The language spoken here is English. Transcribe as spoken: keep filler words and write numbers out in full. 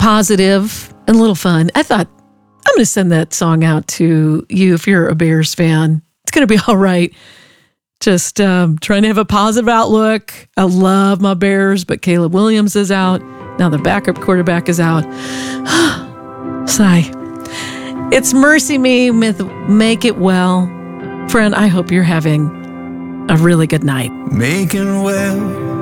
positive and a little fun. I thought, I'm going to send that song out to you if you're a Bears fan. It's going to be all right. Just um, trying to have a positive outlook. I love my Bears, but Caleb Williams is out. Now the backup quarterback is out. Sigh. It's Mercy Me with Make It Well. Friend, I hope you're having a really good night. Making well